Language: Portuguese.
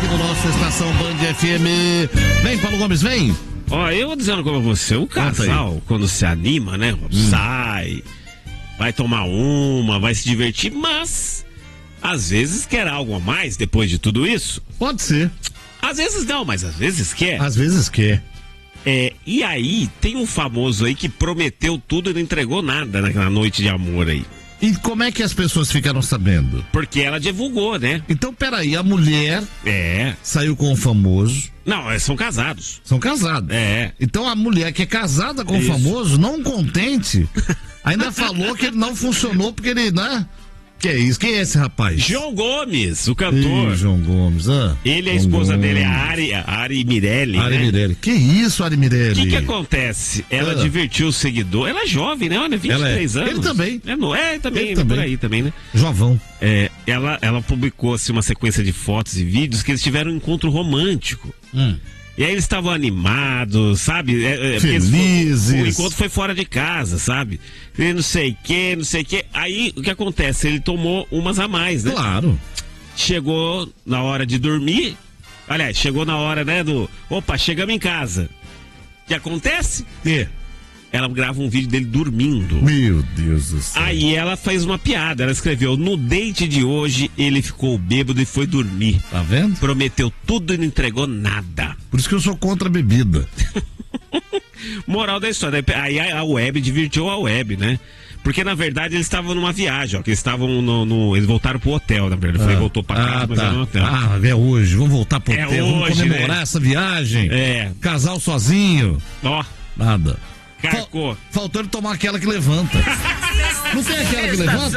no nosso Estação Band FM. Vem, Paulo Gomes, vem. Ó, eu vou dizendo como você, o casal, quando se anima, né? Sai, vai tomar uma, vai se divertir, mas às vezes quer algo a mais depois de tudo isso. Pode ser. Às vezes não, mas às vezes quer. Às vezes quer. E aí, tem um famoso aí que prometeu tudo e não entregou nada naquela noite de amor aí. E como é que as pessoas ficaram sabendo? Porque ela divulgou, né? Então, peraí, a mulher saiu com o famoso. Não, são casados. São casados. Então a mulher que é casada com o famoso, não contente, ainda falou que ele não funcionou porque ele, né? Que é isso? Quem é esse rapaz? João Gomes, o cantor. João Gomes, Ele e a esposa dele, a Ari Mirelli. Ari Mirelli. Que isso, Ari Mirelli? O que acontece? Ela divertiu o seguidor. Ela é jovem, né? Olha, 23 anos. Ele também. Também, por aí também, né? Jovão. Ela publicou assim, uma sequência de fotos e vídeos que eles tiveram um encontro romântico. E aí eles estavam animados, sabe? Felizes. O encontro foi fora de casa, sabe? E não sei o que. Aí o que acontece? Ele tomou umas a mais, né? Claro. Chegou na hora de dormir. Aliás, chegou na hora, né, opa, chegamos em casa. O que acontece? Ela grava um vídeo dele dormindo. Meu Deus do céu. Aí ela fez uma piada, ela escreveu: no date de hoje ele ficou bêbado e foi dormir. Tá vendo? Prometeu tudo e não entregou nada. Por isso que eu sou contra a bebida. Moral da história, aí a web divertiu a web, né? Porque na verdade eles estavam numa viagem, ó, que eles estavam eles voltaram pro hotel, na verdade. Ele voltou pra casa, mas era no hotel. É hoje, vamos voltar pro hotel, vamos hoje, comemorar essa viagem. Casal sozinho. Ó. Nada. Carcou. Faltou ele tomar aquela que levanta. Não tem aquela que levanta?